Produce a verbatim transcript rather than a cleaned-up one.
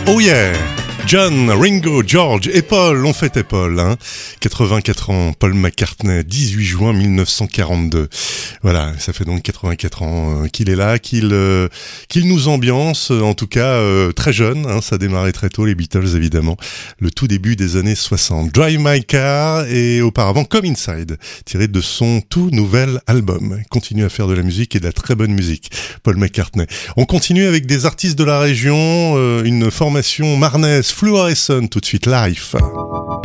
Oh yeah! John, Ringo, George et Paul l'ont fêté Paul, hein. quatre-vingt-quatre ans, Paul McCartney, dix-huit juin mille neuf cent quarante-deux. Voilà, ça fait donc quatre-vingt-quatre ans euh, qu'il est là, qu'il euh, qu'il nous ambiance, en tout cas euh, très jeune, hein, ça a démarré très tôt, les Beatles évidemment, le tout début des années soixante. Drive My Car et auparavant Come Inside, tiré de son tout nouvel album. Il continue à faire de la musique et de la très bonne musique, Paul McCartney. On continue avec des artistes de la région, euh, une formation marnaise, Fluorescent, tout de suite Life.